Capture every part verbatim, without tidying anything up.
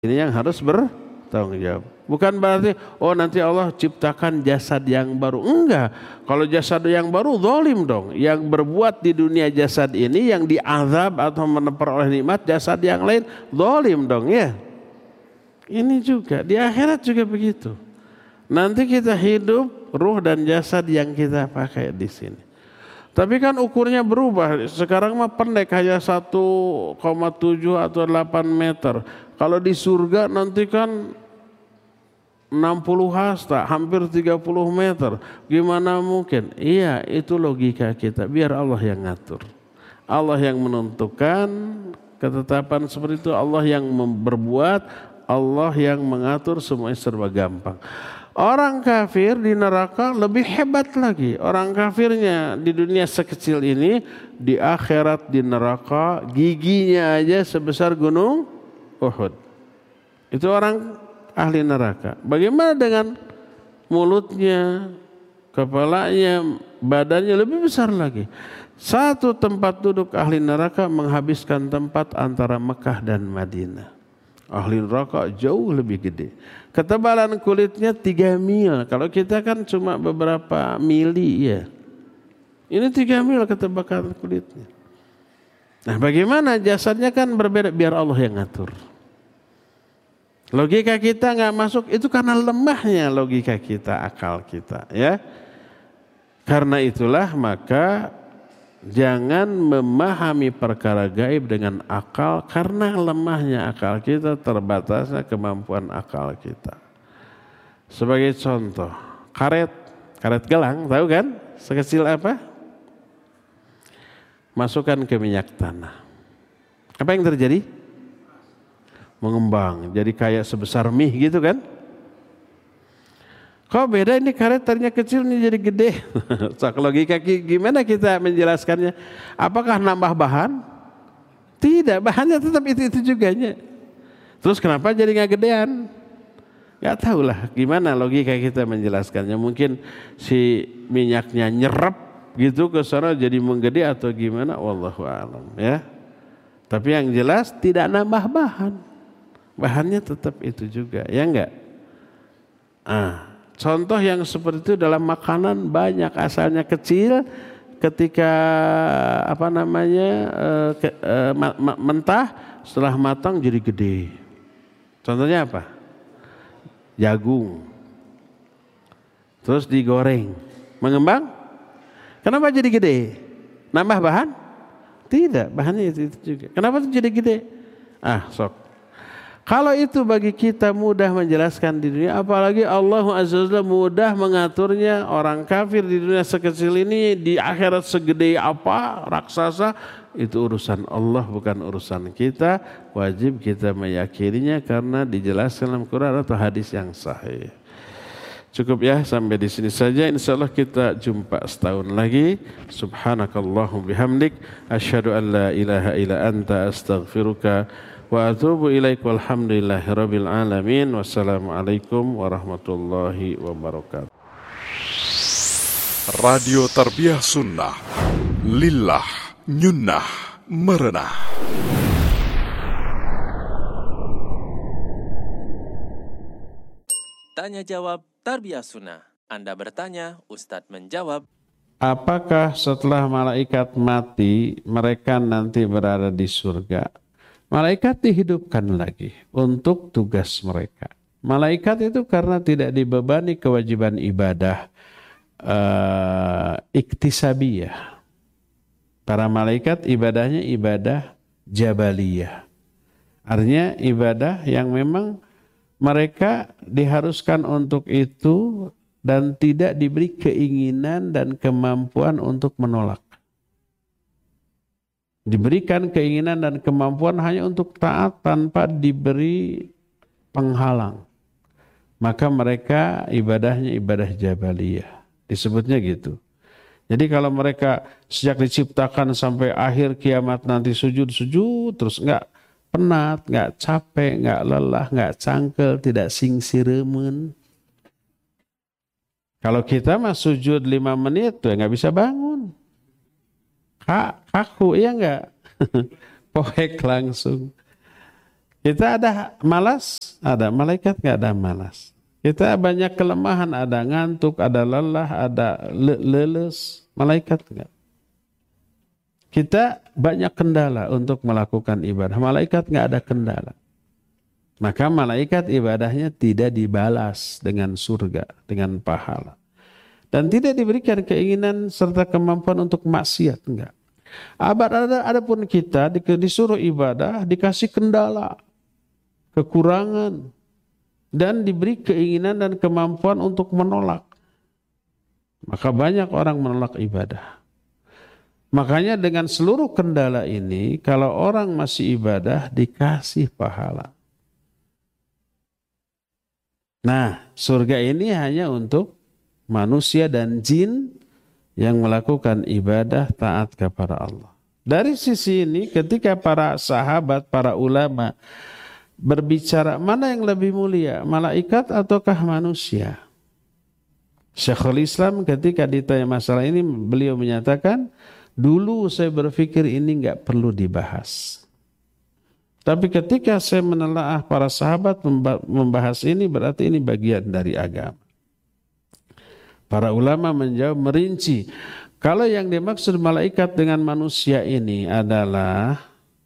ini yang harus bertanggung jawab. Bukan berarti oh nanti Allah ciptakan jasad yang baru. Enggak. Kalau jasad yang baru zalim dong. Yang berbuat di dunia jasad ini yang diazab atau memperoleh nikmat jasad yang lain zalim dong ya. Ini juga di akhirat juga begitu. Nanti kita hidup ruh dan jasad yang kita pakai di sini. Tapi kan ukurnya berubah. Sekarang mah pendek hanya satu koma tujuh atau delapan meter. Kalau di surga nanti kan enam puluh hasta, hampir tiga puluh meter. Gimana mungkin? Iya, itu logika kita. Biar Allah yang ngatur. Allah yang menentukan ketetapan seperti itu. Allah yang berbuat, Allah yang mengatur, semuanya serba gampang. Orang kafir di neraka lebih hebat lagi. Orang kafirnya di dunia sekecil ini, di akhirat di neraka giginya aja sebesar gunung Uhud. Itu orang ahli neraka. Bagaimana dengan mulutnya, kepalanya, badannya lebih besar lagi. Satu tempat duduk ahli neraka menghabiskan tempat antara Mekah dan Madinah. Ahli neraka jauh lebih gede. Ketebalan kulitnya tiga mil. Kalau kita kan cuma beberapa mili ya. Ini tiga mil ketebalan kulitnya. Nah bagaimana jasadnya kan berbeda. Biar Allah yang ngatur. Logika kita nggak masuk itu karena lemahnya logika kita, akal kita, ya. Karena itulah maka jangan memahami perkara gaib dengan akal karena lemahnya akal kita, terbatasnya kemampuan akal kita. Sebagai contoh, karet, karet gelang, tahu kan? Sekecil apa? Masukkan ke minyak tanah. Apa yang terjadi? Mengembang, jadi kayak sebesar mie gitu kan? Kok beda ini karet tadinya kecil ini jadi gede? Sok logika gimana kita menjelaskannya? Apakah nambah bahan? Tidak, bahannya tetap itu-itu juganya. Terus kenapa jadi nggak gedean? Nggak tahu lah gimana logika kita menjelaskannya. Mungkin si minyaknya nyerap gitu ke sana jadi menggede atau gimana? Wallahu a'lam ya. Tapi yang jelas tidak nambah bahan. Bahannya tetap itu juga, ya enggak? Ah, contoh yang seperti itu dalam makanan banyak, asalnya kecil, ketika apa namanya uh, ke, uh, ma- ma- mentah, setelah matang jadi gede. Contohnya apa? Jagung. Terus digoreng, mengembang. Kenapa jadi gede? Nambah bahan? Tidak, bahannya itu, itu juga. Kenapa jadi gede? Ah, sok. Kalau itu bagi kita mudah menjelaskan di dunia, apalagi Allah Azza wa Jalla mudah mengaturnya. Orang kafir di dunia sekecil ini, di akhirat segede apa, raksasa, itu urusan Allah bukan urusan kita. Wajib kita meyakininya karena dijelaskan dalam Quran atau hadis yang sahih. Cukup ya sampai di sini saja. Insyaallah kita jumpa setahun lagi. Subhanakallahum bihamdik asyhadu an la ilaha illa anta astaghfiruka wa atubu ilaik walhamdulillahi rabbil alamin. Wassalamualaikum warahmatullahi wabarakatuh. Radio Tarbiyah Sunnah Lillah Nyunnah Merenah. Tanya jawab Tarbiyah Sunnah. Anda bertanya, Ustadz menjawab. Apakah setelah malaikat mati mereka nanti berada di surga? Malaikat dihidupkan lagi untuk tugas mereka. Malaikat itu karena tidak dibebani kewajiban ibadah uh, iktisabiyah. Para malaikat ibadahnya ibadah jabaliyah. Artinya ibadah yang memang mereka diharuskan untuk itu dan tidak diberi keinginan dan kemampuan untuk menolak. Diberikan keinginan dan kemampuan hanya untuk taat tanpa diberi penghalang. Maka mereka ibadahnya ibadah jabaliyah. Disebutnya gitu. Jadi kalau mereka sejak diciptakan sampai akhir kiamat nanti sujud-sujud terus enggak penat, enggak capek, enggak lelah, enggak cangkel, tidak singsiremen. Kalau kita mah sujud lima menit tuh enggak bisa bangun. Kak, kaku, iya enggak? Poek langsung. Kita ada malas, ada. Malaikat nggak ada malas. Kita banyak kelemahan, ada ngantuk, ada lelah, ada le- leles. Malaikat nggak. Kita banyak kendala untuk melakukan ibadah. Malaikat nggak ada kendala. Maka malaikat ibadahnya tidak dibalas dengan surga, dengan pahala. Dan tidak diberikan keinginan serta kemampuan untuk maksiat, enggak. Abad ada, ada pun kita disuruh ibadah, dikasih kendala, kekurangan, dan diberi keinginan dan kemampuan untuk menolak. Maka banyak orang menolak ibadah. Makanya dengan seluruh kendala ini, kalau orang masih ibadah, dikasih pahala. Nah, surga ini hanya untuk manusia dan jin yang melakukan ibadah taat kepada Allah. Dari sisi ini, ketika para sahabat, para ulama berbicara mana yang lebih mulia, malaikat ataukah manusia? Syekhul Islam ketika ditanya masalah ini, beliau menyatakan, dulu saya berpikir ini enggak perlu dibahas. Tapi ketika saya menelaah para sahabat membahas ini, berarti ini bagian dari agama. Para ulama menjawab merinci, kalau yang dimaksud malaikat dengan manusia ini adalah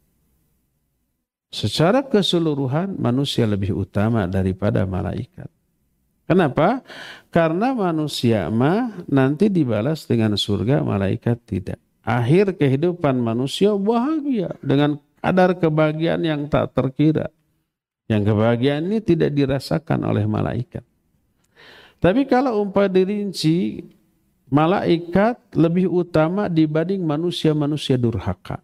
secara keseluruhan manusia lebih utama daripada malaikat. Kenapa? Karena manusia mah nanti dibalas dengan surga, malaikat tidak. Akhir kehidupan manusia bahagia dengan kadar kebahagiaan yang tak terkira. Yang kebahagiaan ini tidak dirasakan oleh malaikat. Tapi kalau umpama dirinci, malaikat lebih utama dibanding manusia-manusia durhaka.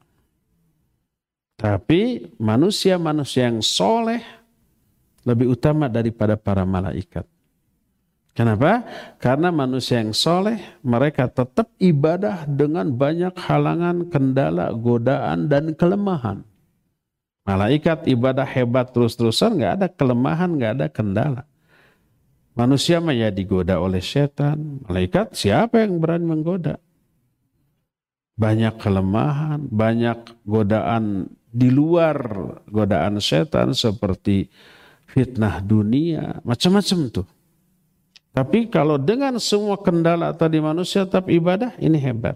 Tapi manusia-manusia yang soleh lebih utama daripada para malaikat. Kenapa? Karena manusia yang soleh, mereka tetap ibadah dengan banyak halangan, kendala, godaan, dan kelemahan. Malaikat ibadah hebat terus-terusan, nggak ada kelemahan, nggak ada kendala. Manusia mah ya digoda oleh setan. Malaikat siapa yang berani menggoda? Banyak kelemahan, banyak godaan di luar godaan setan seperti fitnah dunia, macam-macam tuh. Tapi kalau dengan semua kendala tadi manusia tetap ibadah, ini hebat.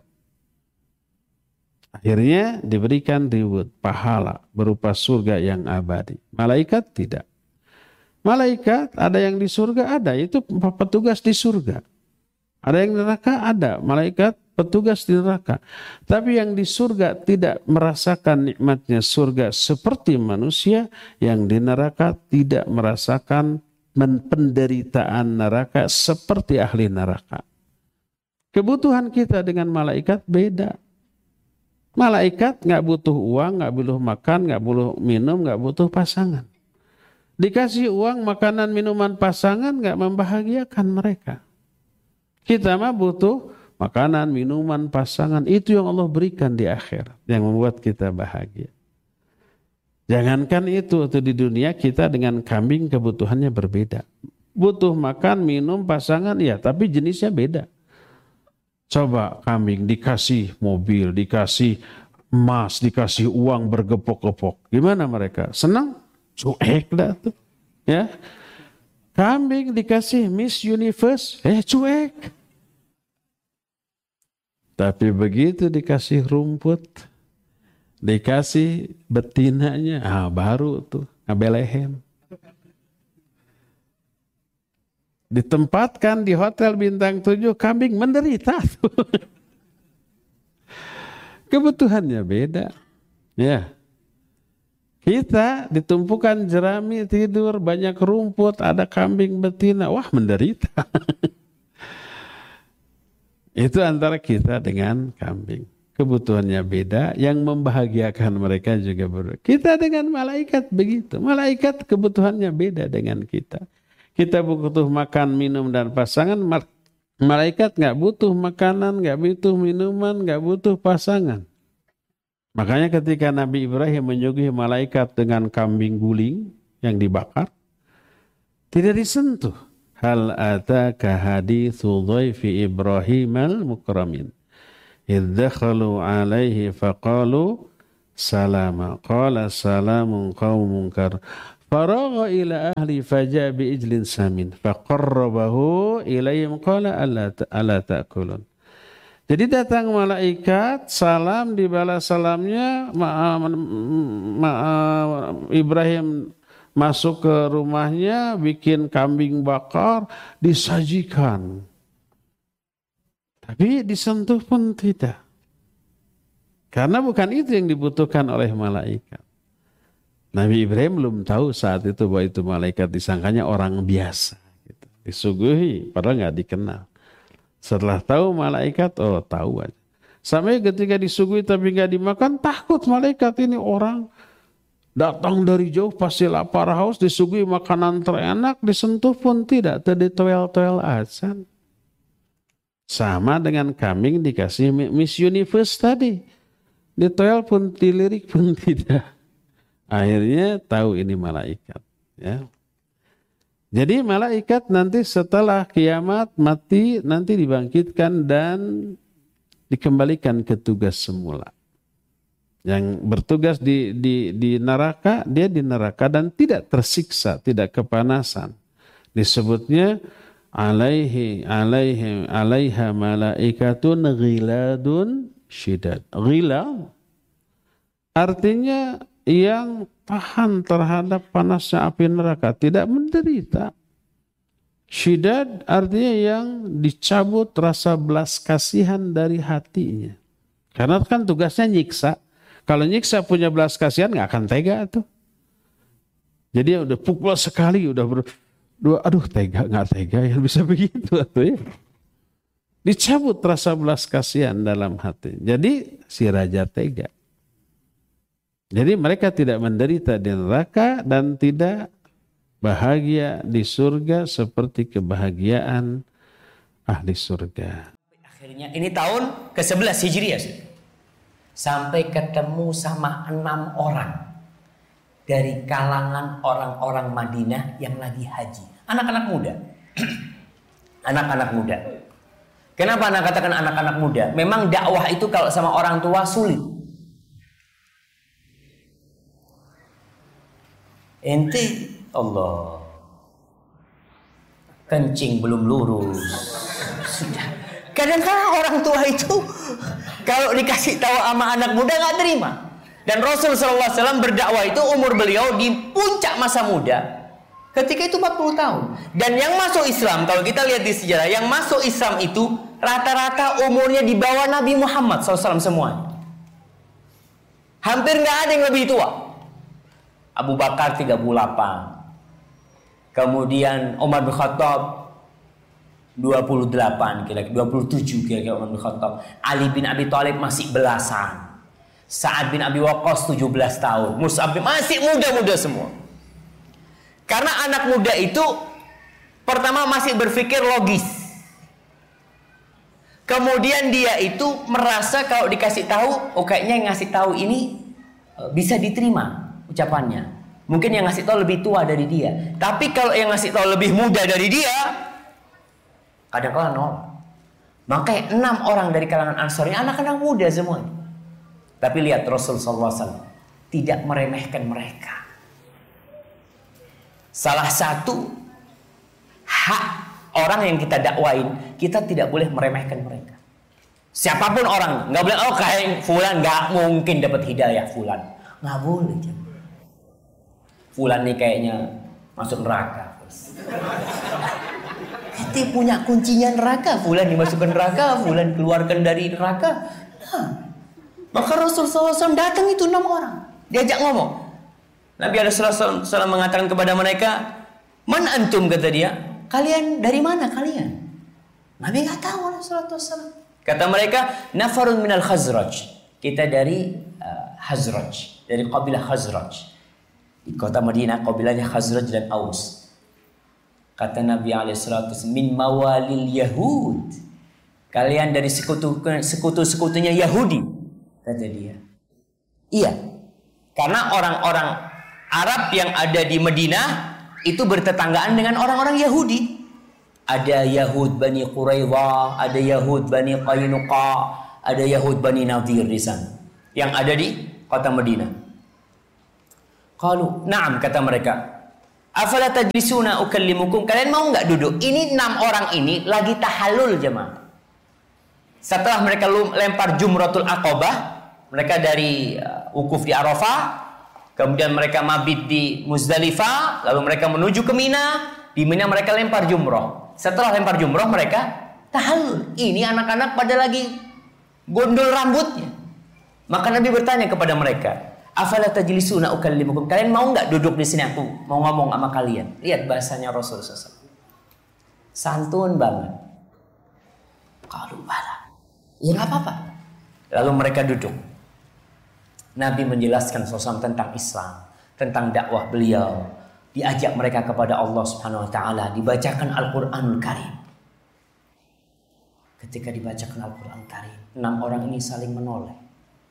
Akhirnya diberikan reward, pahala berupa surga yang abadi. Malaikat tidak. Malaikat ada yang di surga, ada. Itu petugas di surga. Ada yang di neraka, ada. Malaikat petugas di neraka. Tapi yang di surga tidak merasakan nikmatnya surga seperti manusia. Yang di neraka tidak merasakan penderitaan neraka seperti ahli neraka. Kebutuhan kita dengan malaikat beda. Malaikat nggak butuh uang, nggak butuh makan, nggak butuh minum, nggak butuh pasangan. Dikasih uang, makanan, minuman, pasangan nggak membahagiakan mereka. Kita mah butuh makanan, minuman, pasangan. Itu yang Allah berikan di akhirat yang membuat kita bahagia. Jangankan itu, itu di dunia kita dengan kambing kebutuhannya berbeda. Butuh makan, minum, pasangan, ya, tapi jenisnya beda. Coba kambing dikasih mobil, dikasih emas, dikasih uang bergepok-gepok. Gimana mereka? Senang? Cuek dah tuh. Ya. Kambing dikasih Miss Universe, eh cuek. Tapi begitu dikasih rumput, dikasih betinanya, ah baru tuh ngabelehem. Ditempatkan di hotel bintang tujuh, kambing menderita tuh. Kebutuhannya beda. Ya. Kita ditumpukan jerami tidur, banyak rumput, ada kambing betina, wah menderita. Itu antara kita dengan kambing. Kebutuhannya beda, yang membahagiakan mereka juga berbeda. Kita dengan malaikat begitu. Malaikat kebutuhannya beda dengan kita. Kita butuh makan, minum, dan pasangan. Malaikat nggak butuh makanan, nggak butuh minuman, nggak butuh pasangan. Makanya ketika Nabi Ibrahim menyuguhi malaikat dengan kambing guling yang dibakar, tidak disentuh. Hal ataka hadithu dhaifi Ibrahim al-mukramin. Idh dakhalu alaihi faqalu salama. Qala salamun qaumun munkar. Faragha ila ahli faja'a bi ijlin samin faqarrabahu ilaihim qala alla ala ta'kulun. Jadi datang malaikat, salam, dibalas salamnya, ma, ma, Ibrahim masuk ke rumahnya, bikin kambing bakar, disajikan. Tapi disentuh pun tidak. Karena bukan itu yang dibutuhkan oleh malaikat. Nabi Ibrahim belum tahu saat itu bahwa itu malaikat, disangkanya orang biasa. Gitu. Disuguhi, padahal nggak dikenal. Setelah tahu malaikat, oh tahu aja. Sampai ketika disuguhi tapi nggak dimakan, takut malaikat ini orang datang dari jauh pasti lapar haus, disuguhi makanan terenak, disentuh pun tidak, terditoel-toel azan. Sama dengan kambing dikasih Miss Universe tadi, ditoel pun dilirik pun tidak. Akhirnya tahu ini malaikat. Ya. Jadi malaikat nanti setelah kiamat mati nanti dibangkitkan dan dikembalikan ke tugas semula. Yang bertugas di, di, di neraka, dia di neraka dan tidak tersiksa, tidak kepanasan. Disebutnya alaihi alaihi alaiha malaikatun ghiladun syidad. Ghilad artinya yang tahan terhadap panasnya api neraka, tidak menderita. Syidad artinya yang dicabut rasa belas kasihan dari hatinya. Karena kan tugasnya nyiksa. Kalau nyiksa punya belas kasihan nggak akan tega tuh. Jadi udah pukul sekali, udah ber, dua, aduh tega nggak tega yang bisa begitu tuh ya. Dicabut rasa belas kasihan dalam hati. Jadi si raja tega. Jadi mereka tidak menderita di neraka dan tidak bahagia di surga seperti kebahagiaan ahli surga. Akhirnya ini tahun ke sebelas Hijriah. Sampai ketemu sama enam orang dari kalangan orang-orang Madinah yang lagi haji. Anak-anak muda. Anak-anak muda. Kenapa anak katakan anak-anak muda? Memang dakwah itu kalau sama orang tua sulit. Ente Allah kencing belum lurus sudah. Kadang-kadang orang tua itu kalau dikasih tahu sama anak muda nggak terima. Dan Rasul Sallallahu Alaihi Wasallam berdakwah itu umur beliau di puncak masa muda ketika itu empat puluh tahun. Dan yang masuk Islam, kalau kita lihat di sejarah, yang masuk Islam itu rata-rata umurnya di bawah Nabi Muhammad Sallallahu Alaihi Wasallam semuanya. Hampir nggak ada yang lebih tua. Abu Bakar tiga puluh delapan. Kemudian Umar bin Khattab dua puluh delapan kira-kira, dua puluh tujuh kira-kira Umar bin Khattab. Ali bin Abi Thalib masih belasan. Sa'ad bin Abi Waqqas tujuh belas tahun. Mus'ab bin masih muda-muda semua. Karena anak muda itu pertama masih berpikir logis. Kemudian dia itu merasa kalau dikasih tahu, oh kayaknya yang ngasih tahu ini bisa diterima ucapannya. Mungkin yang ngasih tahu lebih tua dari dia. Tapi kalau yang ngasih tahu lebih muda dari dia, kadang-kadang nol. Makanya enam orang dari kalangan Ansar ini anak-anak muda semuanya. Tapi lihat Rasul sallallahu alaihi wasallam tidak meremehkan mereka. Salah satu hak orang yang kita dakwain, kita tidak boleh meremehkan mereka. Siapapun orang, nggak boleh oh kayak fulan nggak mungkin dapat hidayah fulan, nggak boleh. Fulan nih kayaknya masuk neraka. Kita punya kuncinya neraka. Fulan dimasukkan neraka, fulan keluarkan dari neraka. Nah, maka Rasul sallallahu alaihi wasallam datang itu enam orang, diajak ngomong. Nabi alaihi wasallam mengatakan kepada mereka, "Man antum?" kata dia. Kalian dari mana kalian? Nabi nggak tahu alaihi wasallam. Kata mereka, "Nafarun minal Khazraj." Kita dari uh, Khazraj, dari kabilah Khazraj. Di kota Madinah kabilahnya Khazraj dan Aus. Kata Nabi alaihi wasallam, "Min mawalil Yahud." Kalian dari sekutu sekutu-sekutunya Yahudi, kata dia. Iya. Karena orang-orang Arab yang ada di Madinah itu bertetanggaan dengan orang-orang Yahudi. Ada Yahud Bani Quraidah, ada Yahud Bani Qainuqa, ada Yahud Bani Nadir di sana. Yang ada di kota Madinah. Qalu, na'am, kata mereka. Afala tajlisuna ukallimukum, kalian mau nggak duduk? Ini enam orang ini lagi tahallul jemaah. Setelah mereka lempar jumratul aqabah, mereka dari uh, wukuf di Arafah, kemudian mereka mabit di Muzdalifah, lalu mereka menuju ke Mina. Di Mina mereka lempar jumroh. Setelah lempar jumroh mereka tahallul. Ini anak-anak pada lagi gondol rambutnya. Maka Nabi bertanya kepada mereka, afala tajlisuna ukallimukum, kalian mau nggak duduk di sini, aku mau ngomong sama kalian. Lihat bahasanya Rasul sallallahu alaihi wasallam, santun banget. Qalu bala, ya nggak apa-apa. Lalu mereka duduk. Nabi menjelaskan sallallahu alaihi wasallam tentang Islam, tentang dakwah beliau, diajak mereka kepada Allah Subhanahu wa taala, dibacakan Al-Qur'anul Karim. Ketika dibacakan Al-Qur'an Karim, enam orang ini saling menoleh.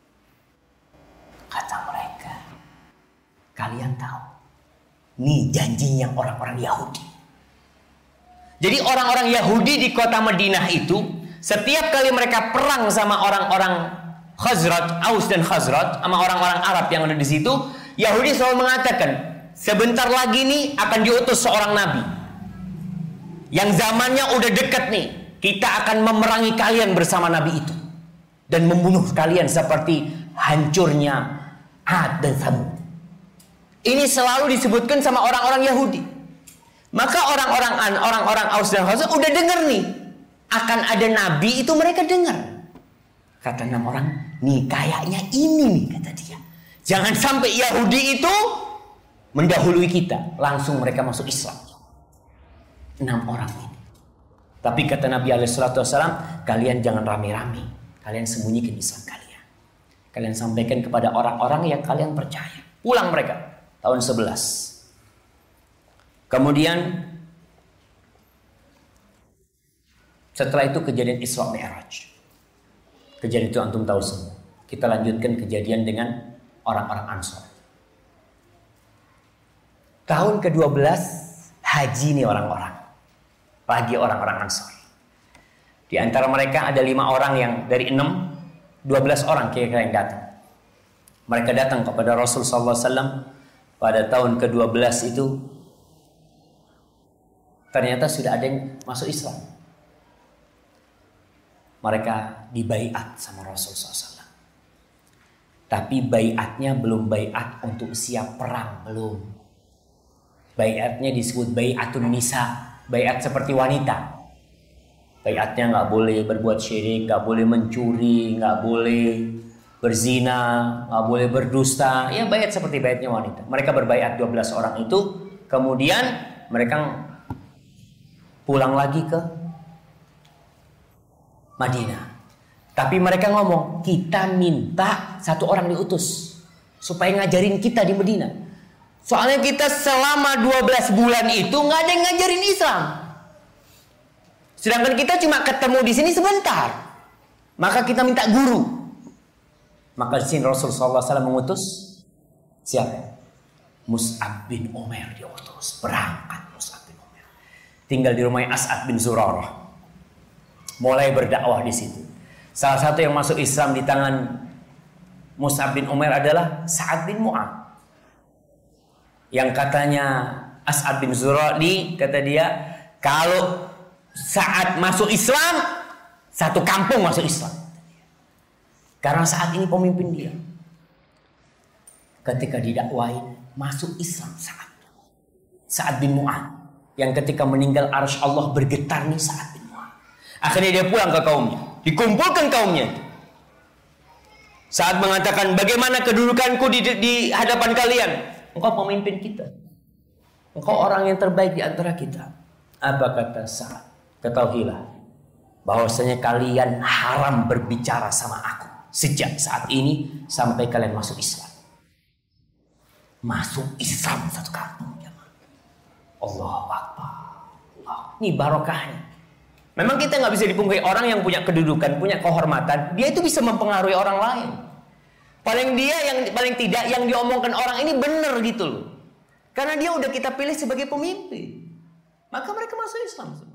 Kata mereka, kalian tahu, ini janjinya orang-orang Yahudi. Jadi orang-orang Yahudi di kota Madinah itu, setiap kali mereka perang sama orang-orang Khazraj, Aus dan Khazraj, sama orang-orang Arab yang ada di situ, Yahudi selalu mengatakan, sebentar lagi nih akan diutus seorang nabi yang zamannya udah deket nih, kita akan memerangi kalian bersama nabi itu dan membunuh kalian seperti hancurnya Ad dan Tsamud. Ini selalu disebutkan sama orang-orang Yahudi. Maka orang-orang orang-orang Aus dan Khazraj udah dengar nih akan ada nabi itu, mereka dengar. Kata enam orang, nih kayaknya ini nih, kata dia. Jangan sampai Yahudi itu mendahului kita, langsung mereka masuk Islam. Enam orang ini. Tapi kata Nabi alaihi salatu wasallam, kalian jangan rame-rame, kalian sembunyikan Islam kalian. Kalian sampaikan kepada orang-orang yang kalian percaya. Pulang mereka tahun sebelas. Kemudian setelah itu kejadian Isra Mi'raj. Kejadian itu antum tahu semua. Kita lanjutkan kejadian dengan orang-orang Ansor. Tahun kedua belas haji nih orang-orang. Lagi orang-orang Ansor. Di antara mereka ada lima orang yang dari enam, dua belas orang kira-kira yang datang. Mereka datang kepada Rasul sallallahu alaihi wasallam pada tahun kedua belas itu. Ternyata sudah ada yang masuk Islam. Mereka dibaiat sama Rasul sallallahu alaihi wasallam. Tapi baiatnya belum baiat untuk siap perang, belum. Baiatnya disebut baiatun nisa, baiat seperti wanita. Baiatnya nggak boleh berbuat syirik, nggak boleh mencuri, nggak boleh berzina, nggak boleh berdusta. Ya baiat seperti baiatnya wanita. Mereka berbaiat dua belas orang itu, kemudian mereka pulang lagi ke Madinah. Tapi mereka ngomong, kita minta satu orang diutus supaya ngajarin kita di Madinah. Soalnya kita selama dua belas bulan itu nggak ada yang ngajarin Islam. Sedangkan kita cuma ketemu di sini sebentar. Maka kita minta guru. Maka di sini Rasul sallallahu alaihi wasallam mengutus siapa? Mus'ab bin Umair diutus. Berangkat Mus'ab bin Umair. Tinggal di rumah As'ad bin Zurarah. Mulai berdakwah di situ. Salah satu yang masuk Islam di tangan Mus'ab bin Umair adalah Sa'ad bin Mu'ad. Yang katanya As'ad bin Zurarah, kata dia, kalau saat masuk Islam, satu kampung masuk Islam. Karena saat ini pemimpin dia. Ketika didakwain, masuk Islam saat Sa'ad bin Mu'ad. Yang ketika meninggal arsy Allah bergetar nih Sa'ad bin Mu'ad. Akhirnya dia pulang ke kaumnya. Dikumpulkan kaumnya. Saat mengatakan, bagaimana kedudukanku di, di hadapan kalian? Engkau pemimpin kita. Engkau orang yang terbaik di antara kita. Apa kata Sa'ad? Ketahuilah bahwasanya kalian haram berbicara sama aku sejak saat ini sampai kalian masuk Islam. Masuk Islam satu kampung. Allahu Akbar. Allah. Ini barokahnya. Memang kita nggak bisa dipungkiri, orang yang punya kedudukan, punya kehormatan, dia itu bisa mempengaruhi orang lain. Paling dia yang paling tidak yang diomongkan orang ini benar gitu loh. Karena dia udah kita pilih sebagai pemimpin. Maka mereka masuk Islam semua.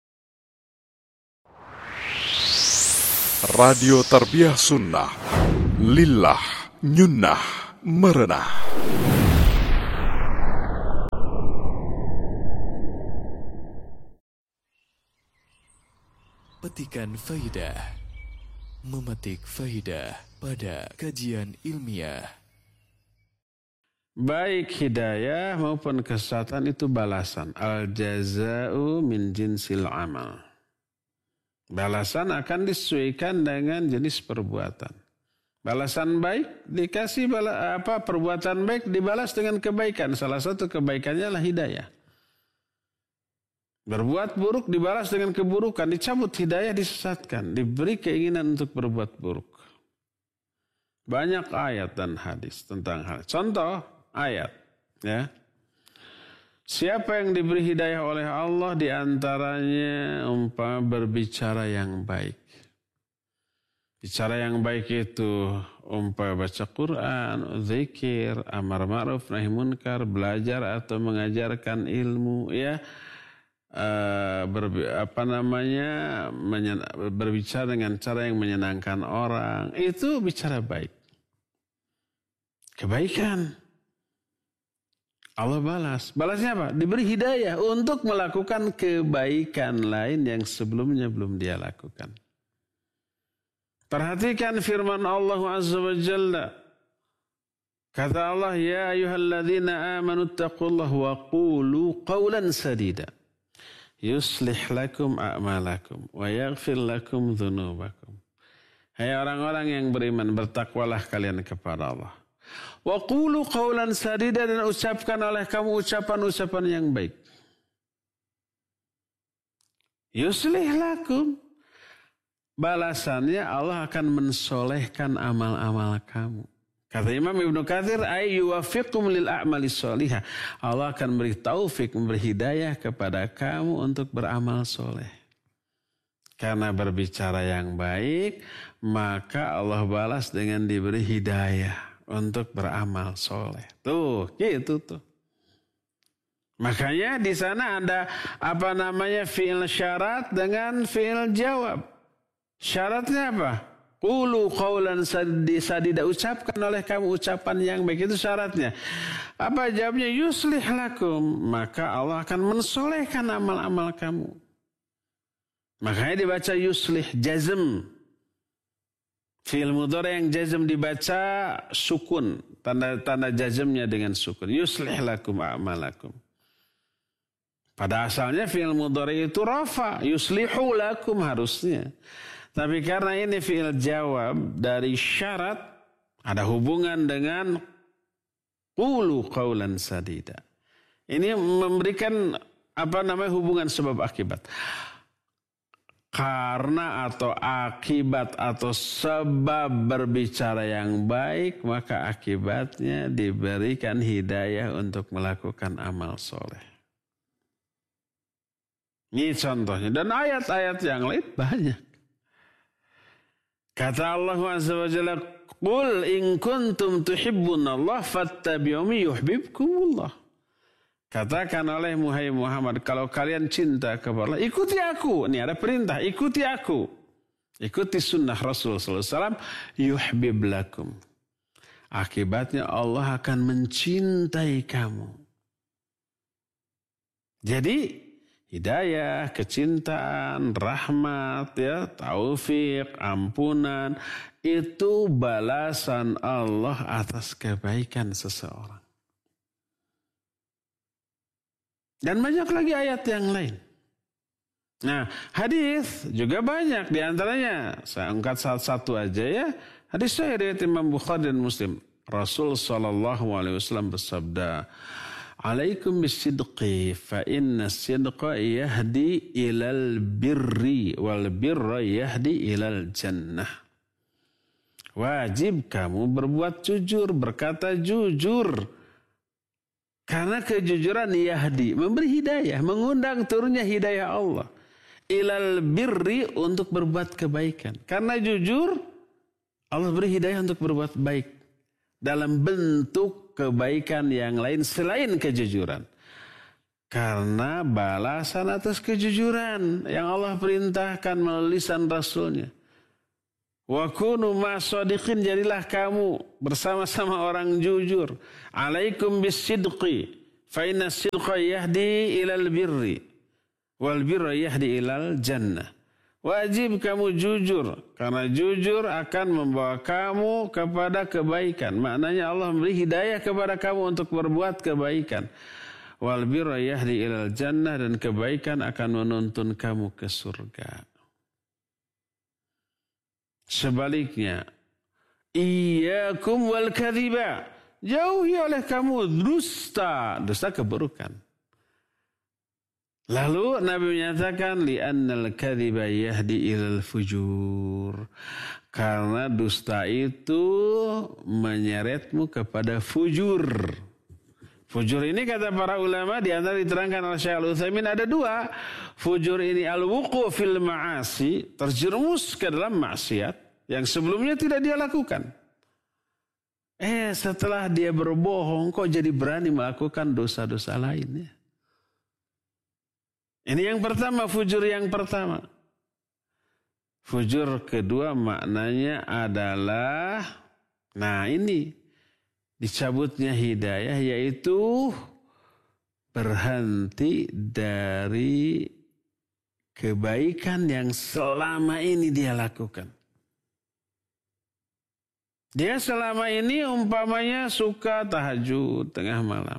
Radio Tarbiyah Sunnah Lillah Nyunnah Merenah. Petikan Faidah. Memetik faidah pada kajian ilmiah. Baik hidayah maupun kesesatan itu balasan. Al-jaza'u min jinsil amal. Balasan akan disesuaikan dengan jenis perbuatan. Balasan baik dikasih bala, apa perbuatan baik dibalas dengan kebaikan. Salah satu kebaikannya adalah hidayah. Berbuat buruk dibalas dengan keburukan, dicabut hidayah, disesatkan, diberi keinginan untuk berbuat buruk. Banyak ayat dan hadis tentang hal. Contoh ayat, ya. Siapa yang diberi hidayah oleh Allah di antaranya umpama berbicara yang baik. Bicara yang baik itu umpama baca Quran, zikir, amar ma'ruf nahi munkar, belajar atau mengajarkan ilmu, ya. Uh, ber, apa namanya menyen, berbicara dengan cara yang menyenangkan orang, itu bicara baik, kebaikan. Allah balas, balasnya apa? Diberi hidayah untuk melakukan kebaikan lain yang sebelumnya belum dia lakukan. Perhatikan firman Allah Azza wa Jalla. Kata Allah, ya ayyuhalladzina amanu taqullaha wa qulu qawlan sadida yuslih lakum a'malakum wa yaghfir lakum dhunubakum. Hai orang-orang yang beriman, bertakwalah kalian kepada Allah. Wa qulu qawlan sadida, dan ucapkan oleh kamu ucapan-ucapan yang baik. Yuslih lakum. Balasannya Allah akan mensolehkan amal-amal kamu. Kata Imam Ibnu Katsir, ay yuwaffiqum lil a'mali sholihah. Allah akan beri taufik, memberi hidayah kepada kamu untuk beramal soleh. Karena berbicara yang baik, maka Allah balas dengan diberi hidayah untuk beramal soleh. Tuh, gitu tuh. Makanya di sana ada apa namanya fi'il syarat dengan fi'il jawab. Syaratnya apa? Qulu qawlan sadida, ucapkan oleh kamu ucapan yang baik, itu syaratnya. Apa jawabnya? Yuslih lakum, maka Allah akan mensolehkan amal-amal kamu. Makanya dibaca yuslih, jazm. Fi'il mudhari yang jazm dibaca sukun, tanda-tanda jazmnya dengan sukun. Yuslih lakum a'malakum. Pada asalnya fi'il mudhari itu rafa, yuslihu lakum harusnya. Tapi karena ini fi'il jawab dari syarat, ada hubungan dengan qulu qawlan sadida. Ini memberikan apa namanya hubungan sebab akibat. Karena atau akibat atau sebab berbicara yang baik, maka akibatnya diberikan hidayah untuk melakukan amal soleh. Ini contohnya. Dan ayat-ayat yang lain banyak. Kata Allah Azza wa Jalla, "Qul in kuntum tuhibbunallah fattabi'uni yuhibbukumullah." Katakan oleh Muhammad, kalau kalian cinta kepada Allah, ikuti aku. Ini ada perintah, ikuti aku. Ikuti sunnah Rasul sallallahu alaihi wasallam, yuhbib lakum. Akibatnya Allah akan mencintai kamu. Jadi hidayah, kecintaan, rahmat, ya, taufik, ampunan, itu balasan Allah atas kebaikan seseorang. Dan banyak lagi ayat yang lain. Nah, hadis juga banyak. Di antaranya, saya angkat satu-satu aja ya. Hadis saya riwayat Imam Bukhari dan Muslim. Rasul sallallahu alaihi wasallam bersabda, "Alaikum bisidqi fa inna sidqa yahdi ilal birri wal birra yahdi ilal jannah." Wajib kamu berbuat jujur, berkata jujur. Karena kejujuran yahdi, memberi hidayah, mengundang turunnya hidayah Allah. Ilal birri, untuk berbuat kebaikan. Karena jujur, Allah beri hidayah untuk berbuat baik. Dalam bentuk kebaikan yang lain selain kejujuran. Karena balasan atas kejujuran yang Allah perintahkan melalui lisan Rasulnya. Wa kunu ma'as-shadiqin, jadilah kamu bersama-sama orang jujur. Alaikum bis-sidqi fa inna as-sidqa yahdi ilal birri wal birra yahdi ilal jannah. Wajib kamu jujur, karena jujur akan membawa kamu kepada kebaikan. Maknanya Allah memberi hidayah kepada kamu untuk berbuat kebaikan. Wal birra yahdi ilal jannah, dan kebaikan akan menuntun kamu ke surga. Sebaliknya, iyyakum wal kadhiba, jauhi oleh kamu dusta, dusta keburukan. Lalu Nabi menyatakan li'annal kadhiba yahdi ilal fujur, karena dusta itu menyeretmu kepada fujur. Fujur ini kata para ulama di antara diterangkan oleh Syekh Al-Utsaimin ada dua. Fujur ini al-wuqu' fil ma'asi, terjerumus ke dalam maksiat yang sebelumnya tidak dia lakukan. Eh setelah dia berbohong kok jadi berani melakukan dosa-dosa lainnya. Ini yang pertama, fujur yang pertama. Fujur kedua maknanya adalah, nah ini, dicabutnya hidayah, yaitu berhenti dari kebaikan yang selama ini dia lakukan. Dia selama ini umpamanya suka tahajud tengah malam.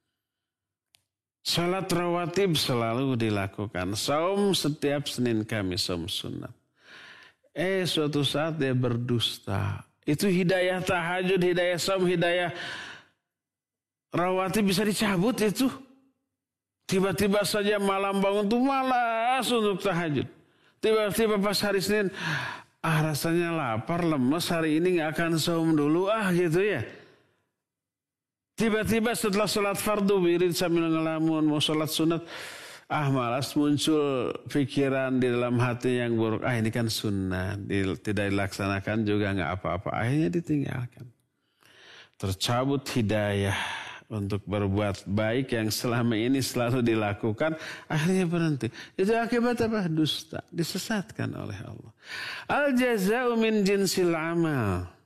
Salat rawatib selalu dilakukan. Saum setiap Senin Kamis, saum sunat. Eh suatu saat dia berdusta. Itu hidayah tahajud, hidayah saum, hidayah rawatib bisa dicabut itu. Tiba-tiba saja malam bangun tuh malas untuk tahajud. Tiba-tiba pas hari Senin, ah rasanya lapar, lemes, hari ini gak akan saum dulu ah gitu ya. Tiba-tiba setelah sholat fardu wirid sambil ngelamun mau sholat sunat, ah malas, muncul pikiran di dalam hati yang buruk. Ah ini kan sunnah, tidak dilaksanakan juga nggak apa-apa. Akhirnya ditinggalkan. Tercabut hidayah untuk berbuat baik yang selama ini selalu dilakukan. Akhirnya berhenti. Itu akibat apa? Dusta. Disesatkan oleh Allah. Al jaza'u min jinsil amal.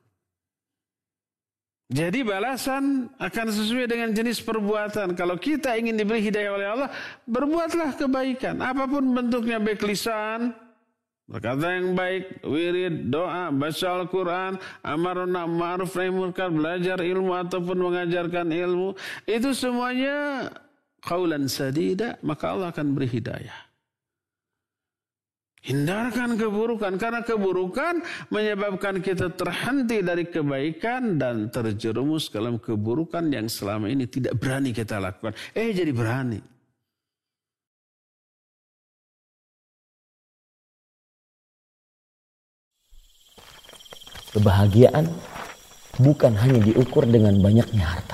Jadi balasan akan sesuai dengan jenis perbuatan. Kalau kita ingin diberi hidayah oleh Allah, berbuatlah kebaikan. Apapun bentuknya, baik lisan, berkata yang baik, wirid, doa, baca Al-Quran, amar ma'ruf nahi munkar, belajar ilmu ataupun mengajarkan ilmu. Itu semuanya qaulan sadida, maka Allah akan beri hidayah. Hindarkan keburukan, karena keburukan menyebabkan kita terhenti dari kebaikan dan terjerumus dalam keburukan yang selama ini tidak berani kita lakukan. Eh jadi berani. Kebahagiaan bukan hanya diukur dengan banyaknya harta.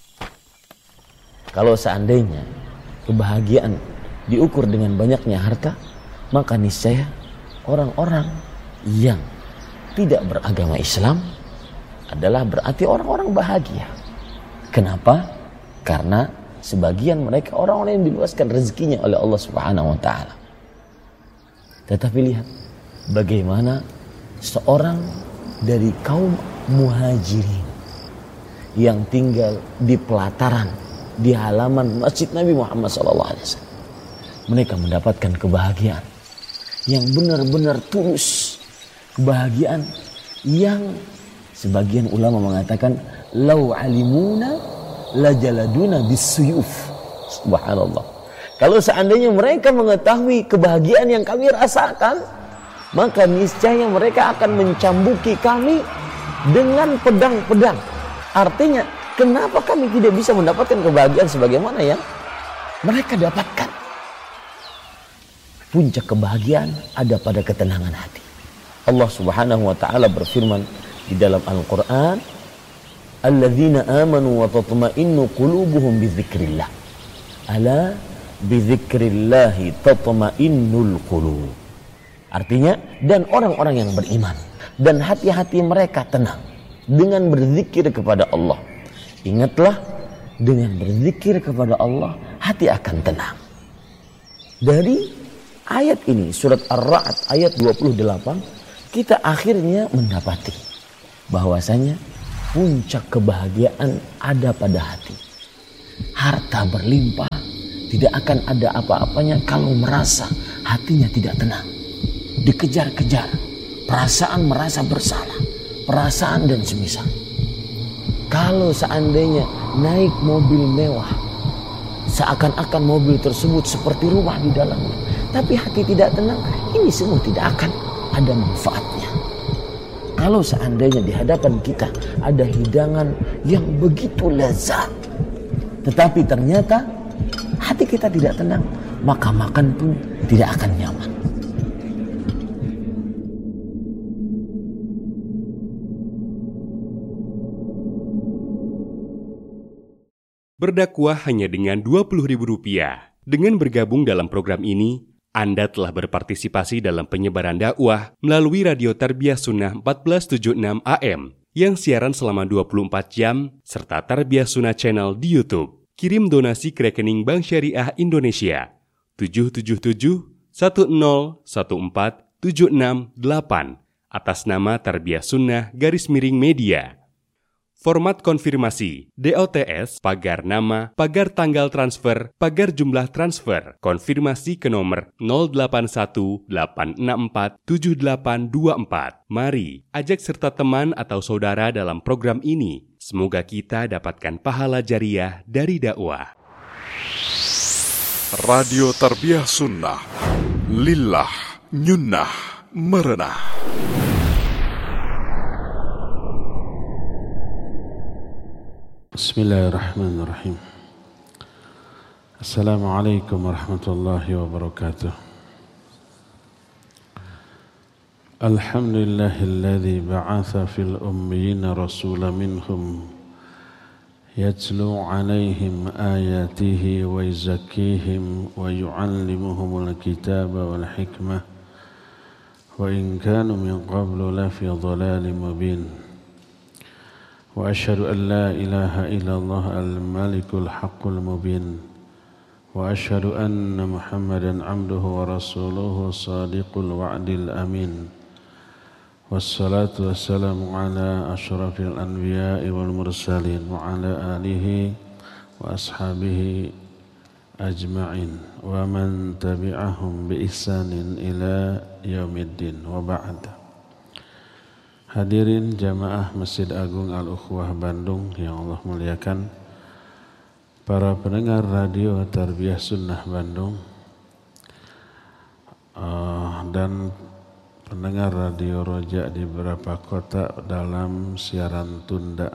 Kalau seandainya kebahagiaan diukur dengan banyaknya harta, maka niscaya orang-orang yang tidak beragama Islam adalah berarti orang-orang bahagia. Kenapa? Karena sebagian mereka orang-orang yang diluaskan rezekinya oleh Allah Subhanahu wa taala. Tetapi lihat bagaimana seorang dari kaum muhajirin yang tinggal di pelataran, di halaman Masjid Nabi Muhammad shallallahu alaihi wasallam. Mereka mendapatkan kebahagiaan yang benar-benar tulus. Kebahagiaan yang sebagian ulama mengatakan lau alimuna lajaladuna bisuyuf. Subhanallah. Kalau seandainya mereka mengetahui kebahagiaan yang kami rasakan, maka niscaya mereka akan mencambuki kami dengan pedang-pedang. Artinya, kenapa kami tidak bisa mendapatkan kebahagiaan sebagaimana yang mereka dapatkan? Puncak kebahagiaan ada pada ketenangan hati. Allah Subhanahu wa taala berfirman di dalam Al-Qur'an, "Alladzina amanu wa tatma'innu qulubuhum bidzikrillah." Ala bidzikrillah tatma'innul qulub. Artinya, dan orang-orang yang beriman dan hati-hati mereka tenang dengan berzikir kepada Allah. Ingatlah, dengan berzikir kepada Allah hati akan tenang. Dari ayat ini, surat Ar-Ra'd ayat dua puluh delapan, kita akhirnya mendapati bahwasanya puncak kebahagiaan ada pada hati. Harta berlimpah tidak akan ada apa-apanya kalau merasa hatinya tidak tenang. Dikejar-kejar, perasaan merasa bersalah, perasaan dan semisal. Kalau seandainya naik mobil mewah, seakan-akan mobil tersebut seperti rumah di dalamnya, tapi hati tidak tenang, ini semua tidak akan ada manfaatnya. Kalau seandainya di hadapan kita ada hidangan yang begitu lezat, tetapi ternyata hati kita tidak tenang, maka makan pun tidak akan nyaman. Berdakwah hanya dengan dua puluh ribu rupiah. Dengan bergabung dalam program ini, Anda telah berpartisipasi dalam penyebaran dakwah melalui Radio Tarbiyah Sunnah empat belas tujuh puluh enam A M yang siaran selama dua puluh empat jam serta Tarbiyah Sunnah Channel di YouTube. Kirim donasi ke rekening Bank Syariah Indonesia tujuh tujuh tujuh satu nol satu empat tujuh enam delapan atas nama Tarbiyah Sunnah garis miring media. Format konfirmasi, D O T S, pagar nama, pagar tanggal transfer, pagar jumlah transfer, konfirmasi ke nomor nol delapan satu delapan enam empat tujuh delapan dua empat. Mari, ajak serta teman atau saudara dalam program ini. Semoga kita dapatkan pahala jariah dari dakwah. Radio Tarbiyah Sunnah, lillah, nyunnah, merenah. Bismillahirrahmanirrahim. Assalamualaikum warahmatullahi wabarakatuh. Alhamdulillahilladzi ba'atha fil ummiyina rasulan minhum yatlu 'alaihim ayatihi wa yuzakkihim wa yu'allimuhumul kitaba wal hikmah wa in kanu min qablu lafi dhalalin mubin. وأشهد أن لا إله إلا الله الملك الحق المبين وأشهد أن محمدا عبده ورسوله صادق الوعد الأمين والصلاة والسلام على أشرف الأنبياء والمرسلين وعلى آله وأصحابه أجمعين ومن تبعهم بإحسان إلى يوم الدين وبعد. Hadirin jamaah Masjid Agung Al-Ukhwah Bandung yang Allah muliakan, para pendengar radio Tarbiyah Sunnah Bandung uh, dan pendengar radio Roja di beberapa kota dalam siaran tunda.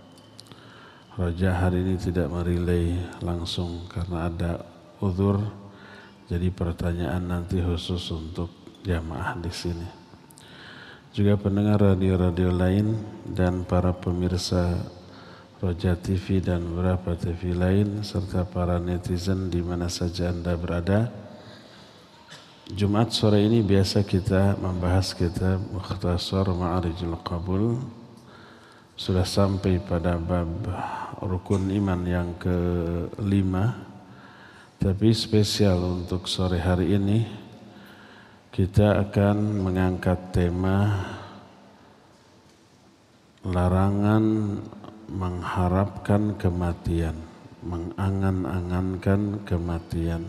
Roja hari ini tidak merilai langsung karena ada uzur, jadi pertanyaan nanti khusus untuk jamaah di sini. Juga pendengar radio-radio lain dan para pemirsa Roja T V dan beberapa T V lain serta para netizen di mana saja Anda berada. Jumat sore ini biasa kita membahas kitab Mukhtasar Ma'arijul Qabul. Sudah sampai pada bab rukun iman yang kelima. Tapi spesial untuk sore hari ini kita akan mengangkat tema larangan mengharapkan kematian, mengangan-angankan kematian.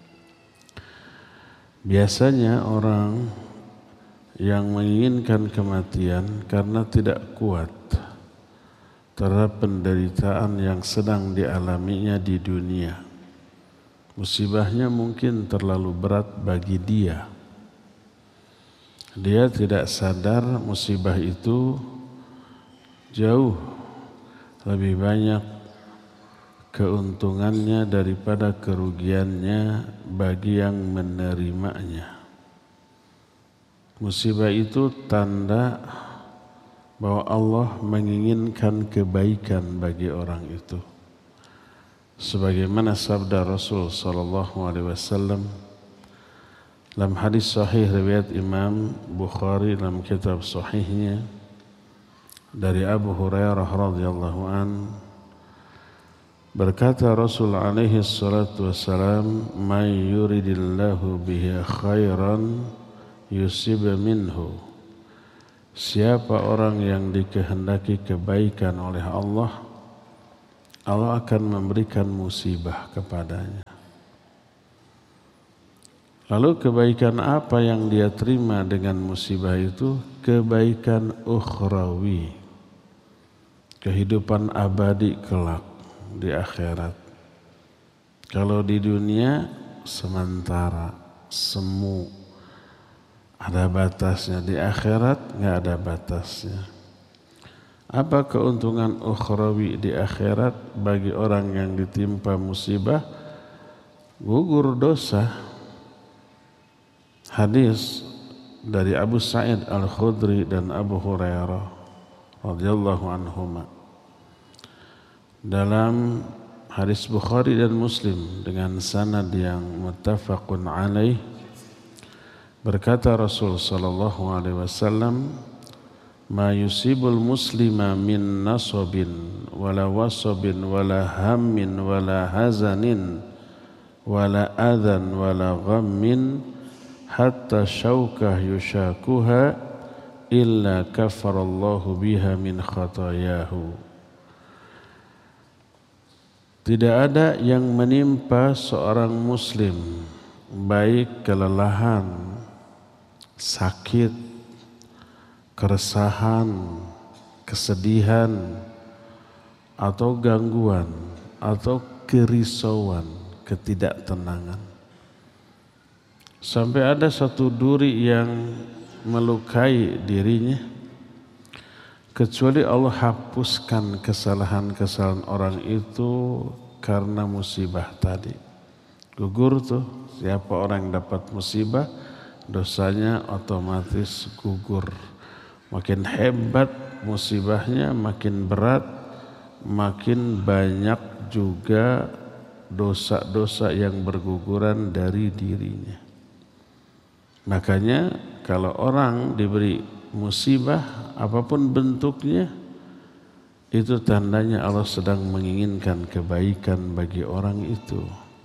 Biasanya orang yang menginginkan kematian karena tidak kuat terhadap penderitaan yang sedang dialaminya di dunia. Musibahnya mungkin terlalu berat bagi dia. Dia tidak sadar musibah itu jauh lebih banyak keuntungannya daripada kerugiannya bagi yang menerimanya. Musibah itu tanda bahwa Allah menginginkan kebaikan bagi orang itu. Sebagaimana sabda Rasul sallallahu alaihi wasallam dalam hadis sahih riwayat Imam Bukhari dalam kitab sahihnya dari Abu Hurairah radhiyallahu an, berkata Rasul alaihi salatu wassalam, "May yuridillahu bihi khairan yusib minhu siapa orang yang dikehendaki kebaikan oleh Allah, Allah akan memberikan musibah kepadanya. Lalu kebaikan apa yang dia terima dengan musibah itu? Kebaikan ukhrawi, kehidupan abadi kelak di akhirat. Kalau di dunia sementara, semu, ada batasnya. Di akhirat nggak ada batasnya. Apa keuntungan ukhrawi di akhirat bagi orang yang ditimpa musibah? Gugur dosa. Hadis dari Abu Sa'id Al-Khudri dan Abu Hurairah radhiyallahu anhuma dalam hadis Bukhari dan Muslim dengan sanad yang muttafaqun alaih, berkata Rasul sallallahu alaihi wasallam, ma yusibul muslima min nasabin wala wasabin wala hammin wala hazanin wala adhan wala ghammin hatta syaukah yushakuha illa kafarallahu biha min khatayahu. Tidak ada yang menimpa seorang muslim, baik kelelahan, sakit, keresahan, kesedihan, atau gangguan, atau kerisauan, ketidaktenangan. Sampai ada satu duri yang melukai dirinya, kecuali Allah hapuskan kesalahan-kesalahan orang itu karena musibah tadi. Gugur tuh, siapa orang yang dapat musibah, dosanya otomatis gugur. Makin hebat musibahnya, makin berat, makin banyak juga dosa-dosa yang berguguran dari dirinya. Makanya kalau orang diberi musibah apapun bentuknya, itu tandanya Allah sedang menginginkan kebaikan bagi orang itu.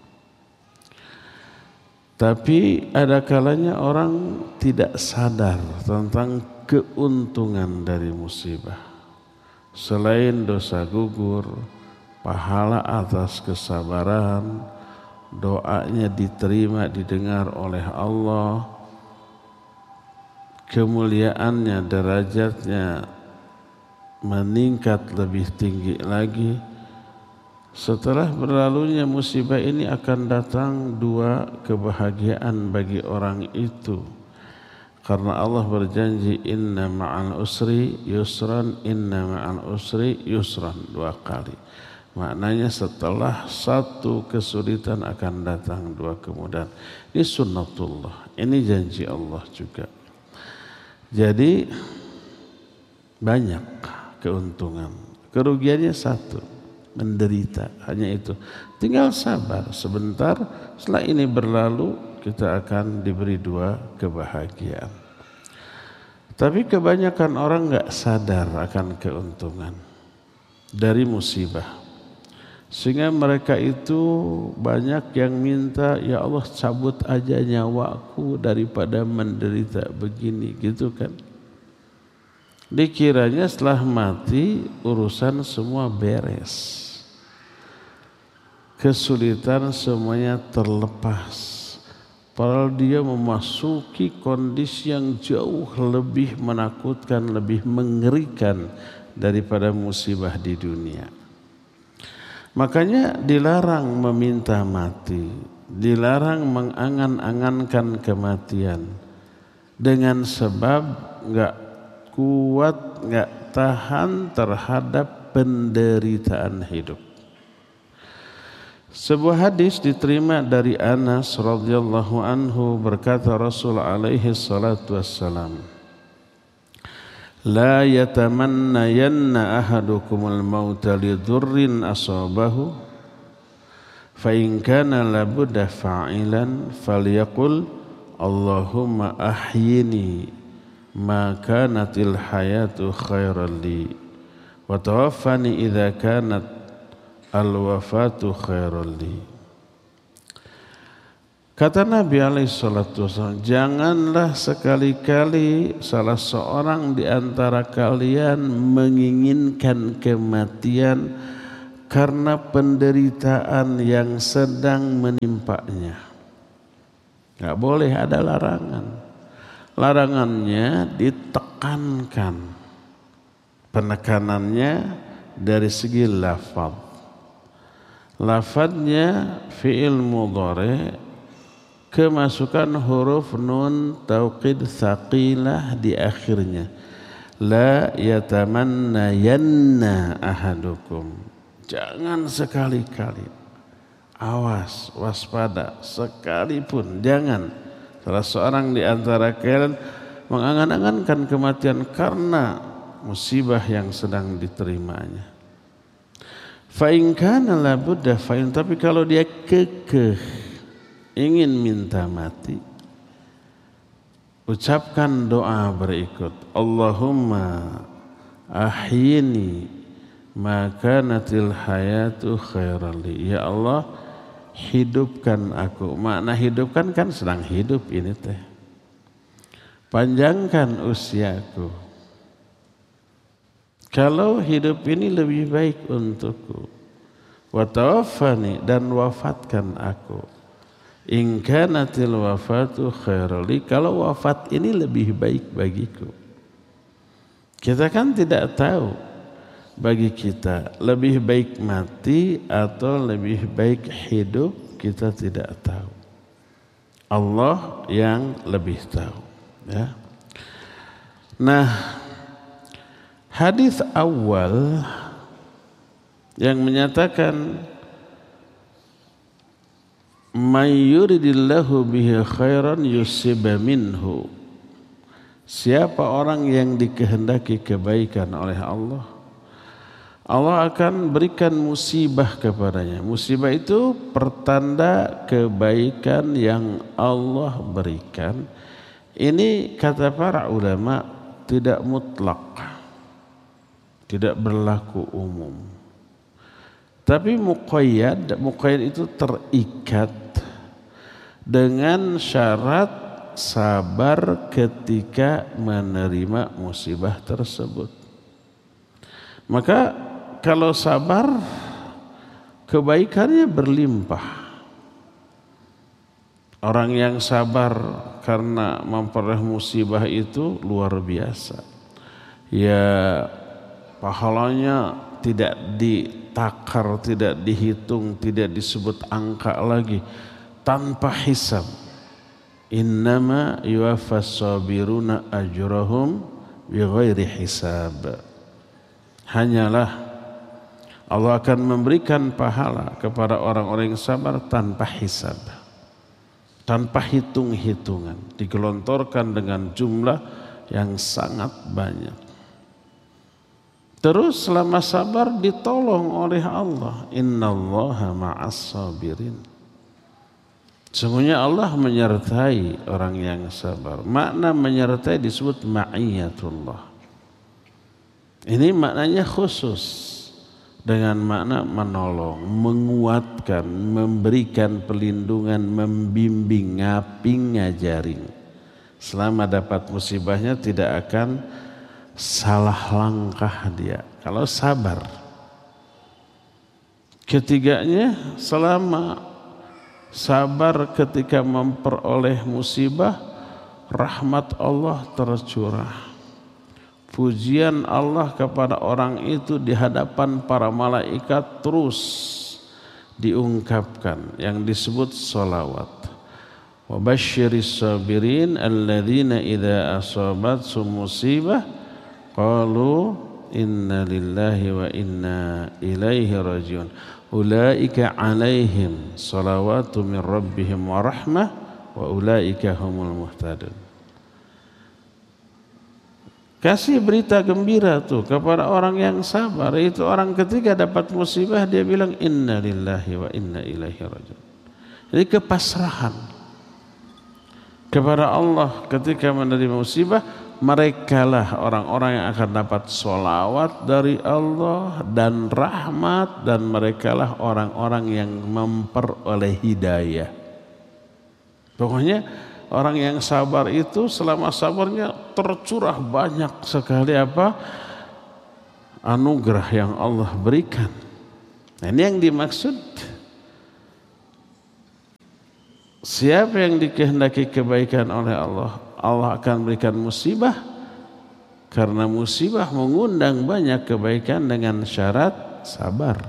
Tapi ada kalanya orang tidak sadar tentang keuntungan dari musibah. Selain dosa gugur, pahala atas kesabaran, doanya diterima, didengar oleh Allah, kemuliaannya, derajatnya meningkat lebih tinggi lagi. Setelah berlalunya musibah ini akan datang dua kebahagiaan bagi orang itu. Karena Allah berjanji, inna ma'al usri yusran, inna ma'al usri yusran, dua kali. Maknanya setelah satu kesulitan akan datang dua kemudahan. Ini sunnatullah, ini janji Allah juga. Jadi banyak keuntungan, kerugiannya satu, menderita, hanya itu. Tinggal sabar sebentar, setelah ini berlalu kita akan diberi dua kebahagiaan. Tapi kebanyakan orang nggak sadar akan keuntungan dari musibah, sehingga mereka itu banyak yang minta, ya Allah cabut aja nyawaku daripada menderita begini, gitu kan. Dikiranya setelah mati urusan semua beres, kesulitan semuanya terlepas. Padahal dia memasuki kondisi yang jauh lebih menakutkan, lebih mengerikan daripada musibah di dunia. Makanya dilarang meminta mati, dilarang mengangan-angankan kematian dengan sebab enggak kuat, enggak tahan terhadap penderitaan hidup. Sebuah hadis diterima dari Anas radhiyallahu anhu, berkata Rasul alaihi salatu wassalam, la yatamannayanna ahadukumul mauta lidurrin asabahu fa in kana labudda fa'ilan falyaqul Allahumma ahyini ma kanatil hayatu khairan li wa tawaffani idza kanat al-wafatu khairul li. Kata Nabi alaihi salatu wasallam, janganlah sekali-kali salah seorang di antara kalian menginginkan kematian karena penderitaan yang sedang menimpanya. Gak boleh, ada larangan. Larangannya ditekankan. Penekanannya dari segi lafaz. Lafaznya fi'il mudhari, kemasukan huruf nun tauqid tsaqilah di akhirnya. La yatamanna yanna ahadukum. Jangan sekali-kali, awas, waspada, sekalipun jangan salah seorang di antara kalian mengangan-angankan kematian karena musibah yang sedang diterimanya. Fa in kana la budda fa in, tapi kalau dia kekeh ingin minta mati, ucapkan doa berikut. Allahumma ahyini ma kanatil hayatu khairan li. Ya Allah, hidupkan aku. Makna hidupkan kan sedang hidup ini teh. Panjangkan usiaku. Kalau hidup ini lebih baik untukku. Wa tawaffani, dan wafatkan aku. In kanatil wafatu khairan li, kalau wafat ini lebih baik bagiku. Kita kan tidak tahu bagi kita lebih baik mati atau lebih baik hidup, kita tidak tahu. Allah yang lebih tahu, ya. Nah, hadis awal yang menyatakan may yuridillahu bihi khairan yusib minhu, siapa orang yang dikehendaki kebaikan oleh Allah, Allah akan berikan musibah kepadanya. Musibah itu pertanda kebaikan yang Allah berikan. Ini kata para ulama tidak mutlak, tidak berlaku umum. Tapi muqayyad, muqayyad itu terikat dengan syarat sabar ketika menerima musibah tersebut. Maka kalau sabar, kebaikannya berlimpah. Orang yang sabar karena memperoleh musibah itu luar biasa. Ya, pahalanya tidak ditakar, tidak dihitung, tidak disebut angka lagi, tanpa hisab. Innama yuwaffas sabiruna ajrahum bighairi hisab. Hanyalah Allah akan memberikan pahala kepada orang-orang yang sabar tanpa hisab, tanpa hitung-hitungan, digelontorkan dengan jumlah yang sangat banyak. Terus selama sabar ditolong oleh Allah. Innallaha ma'as sabirin. Sesungguhnya Allah menyertai orang yang sabar. Makna menyertai disebut ma'iyatullah. Ini maknanya khusus dengan makna menolong, menguatkan, memberikan perlindungan, membimbing, ngaping, ngajaring. Selama dapat musibahnya tidak akan salah langkah dia kalau sabar. Ketiganya, selama sabar ketika memperoleh musibah, rahmat Allah tercurah. Pujian Allah kepada orang itu di hadapan para malaikat terus diungkapkan, yang disebut sholawat. Wa basyiris sabirin alladzina idza asabathum musibah qalu inna lillahi wa inna ilaihi rajiun. Ulaika alaihim salawatu min rabbihim wa rahmah wa ulaika humul muhtadun. Kasih berita gembira tuh kepada orang yang sabar. Itu orang ketika dapat musibah dia bilang inna lillahi wa inna ilaihi rajiun. Jadi kepasrahan kepada Allah ketika menerima musibah. Merekalah orang-orang yang akan dapat sholawat dari Allah dan rahmat, dan merekalah orang-orang yang memperoleh hidayah. Pokoknya orang yang sabar itu selama sabarnya tercurah banyak sekali apa anugerah yang Allah berikan. Nah, ini yang dimaksud. Siapa yang dikehendaki kebaikan oleh Allah, Allah akan berikan musibah, karena musibah mengundang banyak kebaikan dengan syarat sabar.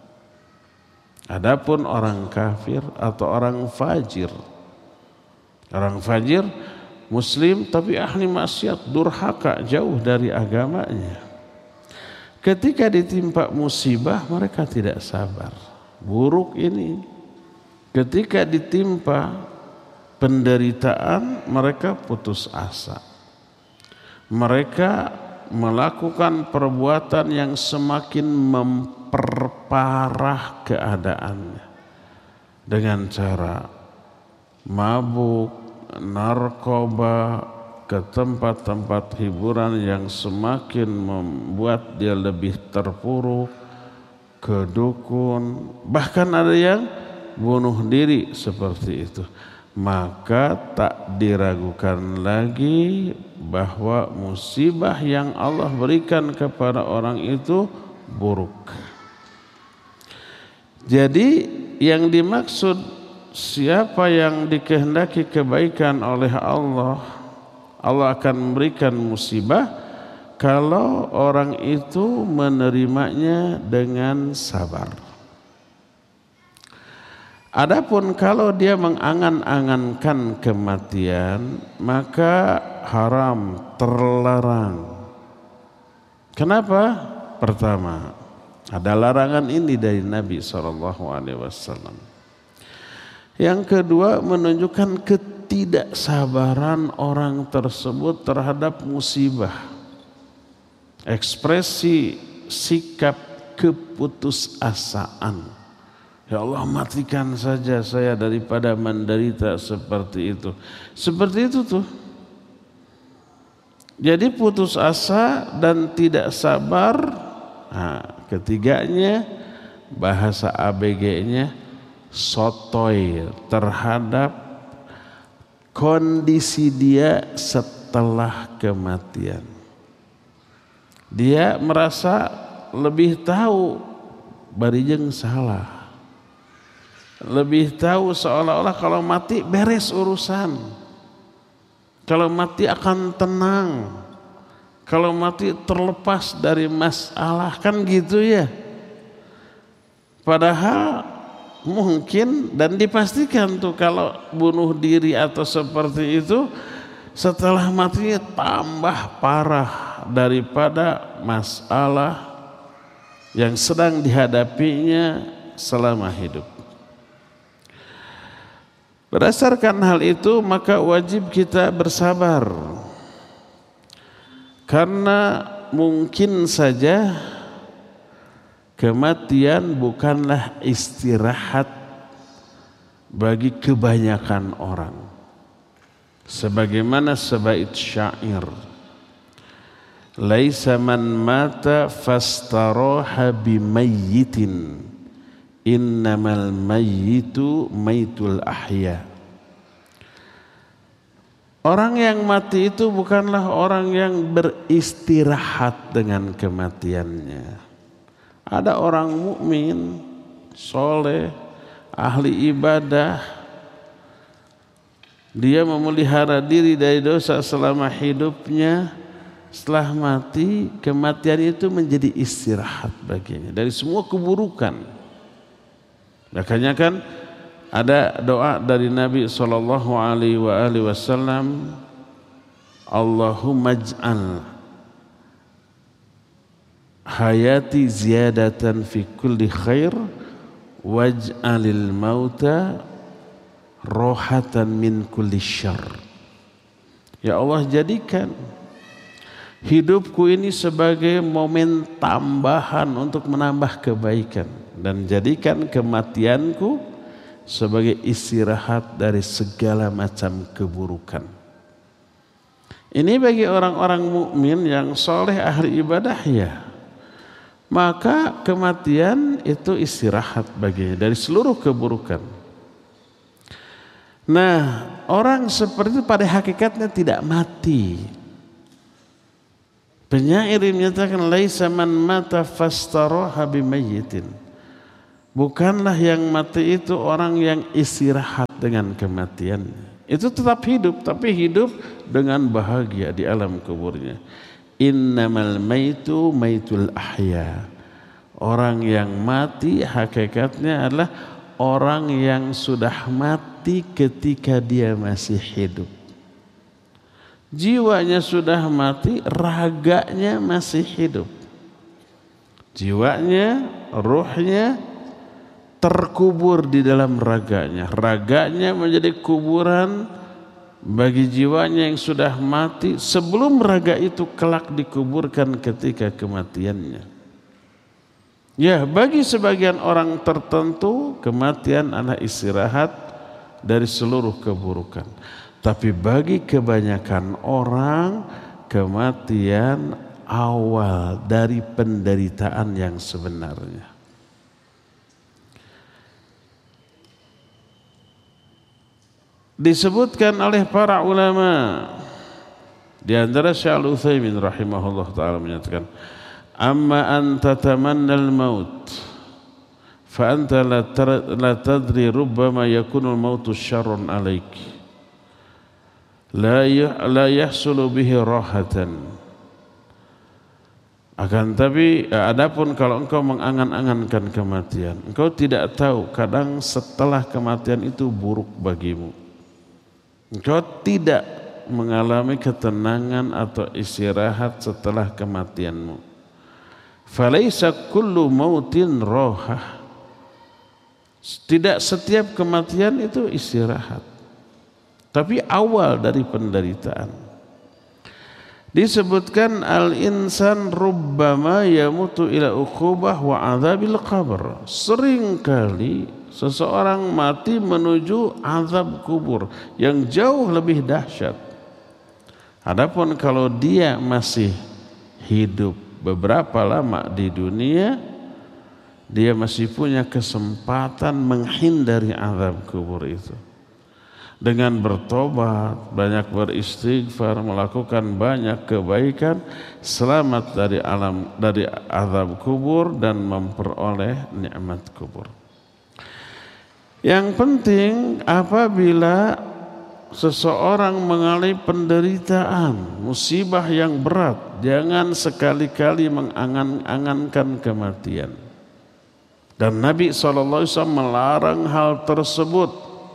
Adapun orang kafir atau orang fajir, orang fajir muslim tapi ahli maksiat, durhaka, jauh dari agamanya, ketika ditimpa musibah mereka tidak sabar. Buruk ini. Ketika ditimpa penderitaan mereka putus asa. Mereka melakukan perbuatan yang semakin memperparah keadaannya dengan cara mabuk, narkoba, ke tempat-tempat hiburan yang semakin membuat dia lebih terpuruk, ke dukun, bahkan ada yang bunuh diri seperti itu. Maka tak diragukan lagi bahwa musibah yang Allah berikan kepada orang itu buruk. Jadi yang dimaksud siapa yang dikehendaki kebaikan oleh Allah, Allah akan memberikan musibah kalau orang itu menerimanya dengan sabar. Adapun kalau dia mengangan-angankan kematian, maka haram, terlarang. Kenapa? Pertama, ada larangan ini dari Nabi shallallahu alaihi wasallam. Yang kedua, menunjukkan ketidaksabaran orang tersebut terhadap musibah. Ekspresi sikap keputusasaan. Ya Allah, matikan saja saya daripada menderita seperti itu. Seperti itu tuh. Jadi putus asa dan tidak sabar. Nah, ketiganya bahasa A B G-nya sotoy terhadap kondisi dia setelah kematian. Dia merasa lebih tahu barijeng salah. Lebih tahu seolah-olah kalau mati beres urusan. Kalau mati akan tenang. Kalau mati terlepas dari masalah, kan gitu ya. Padahal mungkin dan dipastikan tuh kalau bunuh diri atau seperti itu setelah matinya tambah parah daripada masalah yang sedang dihadapinya selama hidup. Berdasarkan hal itu maka wajib kita bersabar, karena mungkin saja kematian bukanlah istirahat bagi kebanyakan orang. Sebagaimana sebait syair, laisa man mata fastaroha bimayyitin, innamal mayyitu maytul ahya. Orang yang mati itu bukanlah orang yang beristirahat dengan kematiannya. Ada orang mukmin, soleh, ahli ibadah, dia memelihara diri dari dosa selama hidupnya. Setelah mati, kematian itu menjadi istirahat baginya dari semua keburukan. Makanya kan ada doa dari Nabi sallallahu alaihi wasallam, Allahumma ij'al hayati ziyadatan fi kulli khair waj'alil mauta rohatan min kulli syarr. Ya Allah, jadikan hidupku ini sebagai momen tambahan untuk menambah kebaikan, dan jadikan kematianku sebagai istirahat dari segala macam keburukan. Ini bagi orang-orang mukmin yang soleh ahli ibadah ya, maka kematian itu istirahat baginya dari seluruh keburukan. Nah, orang seperti itu pada hakikatnya tidak mati. Penyair menyatakan laisa man mata fastaraha bimayyitin. Bukanlah yang mati itu orang yang istirahat dengan kematiannya. Itu tetap hidup, tapi hidup dengan bahagia di alam kuburnya. Innamal maitu maitul ahya. Orang yang mati hakikatnya adalah orang yang sudah mati ketika dia masih hidup. Jiwanya sudah mati, raganya masih hidup. Jiwanya, ruhnya terkubur di dalam raganya. Raganya menjadi kuburan bagi jiwanya yang sudah mati sebelum raga itu kelak dikuburkan ketika kematiannya. Ya, bagi sebagian orang tertentu kematian adalah istirahat dari seluruh keburukan. Tapi bagi kebanyakan orang kematian awal dari penderitaan yang sebenarnya. Disebutkan oleh para ulama, di antara Syekh Al-Utsaimin rahimahullah taala menyatakan, amma anta tamannal maut fa anta la tadri rubbama yakunu al-mautu syarran alaik la la yahsulu bihi rahatan. Akan tapi adapun kalau engkau mengangan-angankan kematian, engkau tidak tahu kadang setelah kematian itu buruk bagimu. Engkau tidak mengalami ketenangan atau istirahat setelah kematianmu. Falaisa kullu mautin rohah. Tidak setiap kematian itu istirahat, tapi awal dari penderitaan. Disebutkan al-insan rubbama yamutu ila uqubah wa adzabil qabr. Seringkali seseorang mati menuju azab kubur yang jauh lebih dahsyat. Adapun kalau dia masih hidup beberapa lama di dunia, dia masih punya kesempatan menghindari azab kubur itu. Dengan bertobat, banyak beristighfar, melakukan banyak kebaikan, selamat dari alam dari azab kubur dan memperoleh nikmat kubur. Yang penting apabila seseorang mengalami penderitaan, musibah yang berat, jangan sekali-kali mengangan-angankan kematian. Dan Nabi shallallahu alaihi wasallam melarang hal tersebut.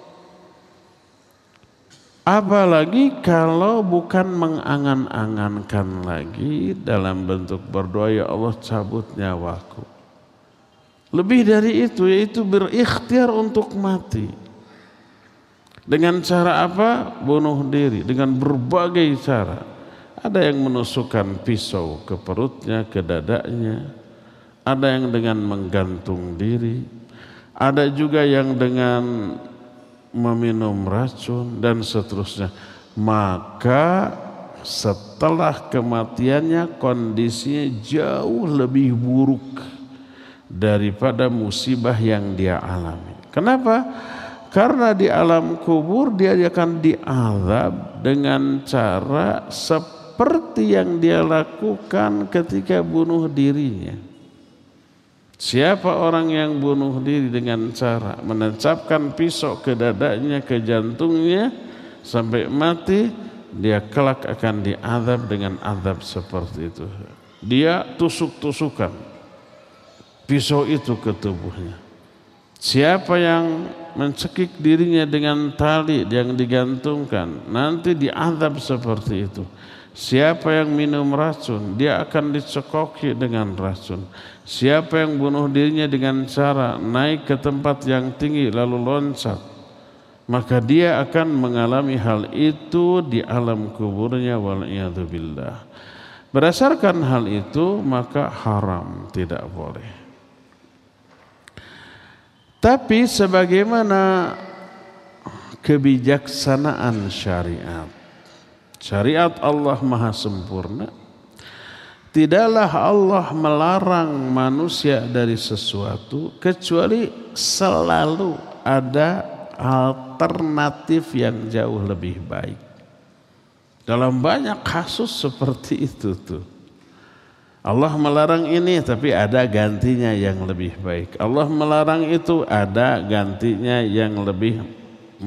Apalagi kalau bukan mengangan-angankan lagi dalam bentuk berdoa, ya Allah cabut nyawaku. Lebih dari itu, yaitu berikhtiar untuk mati. Dengan cara apa? Bunuh diri. Dengan berbagai cara. Ada yang menusukkan pisau ke perutnya, ke dadanya. Ada yang dengan menggantung diri. Ada juga yang dengan meminum racun dan seterusnya. Maka setelah kematiannya kondisinya jauh lebih buruk daripada musibah yang dia alami. Kenapa? Karena di alam kubur dia akan diazab dengan cara seperti yang dia lakukan ketika bunuh dirinya. Siapa orang yang bunuh diri dengan cara menancapkan pisau ke dadanya, ke jantungnya sampai mati, dia kelak akan diazab dengan azab seperti itu. Dia tusuk-tusukan pisau itu ke tubuhnya. Siapa yang mencekik dirinya dengan tali yang digantungkan, nanti diazab seperti itu. Siapa yang minum racun, dia akan dicekoki dengan racun. Siapa yang bunuh dirinya dengan cara naik ke tempat yang tinggi lalu loncat, maka dia akan mengalami hal itu di alam kuburnya, wal'iyadzubillah. Berdasarkan hal itu maka haram, tidak boleh. Tapi sebagaimana kebijaksanaan syariat, syariat Allah maha sempurna, tidaklah Allah melarang manusia dari sesuatu kecuali selalu ada alternatif yang jauh lebih baik. Dalam banyak kasus seperti itu tuh. Allah melarang ini tapi ada gantinya yang lebih baik. Allah melarang itu ada gantinya yang lebih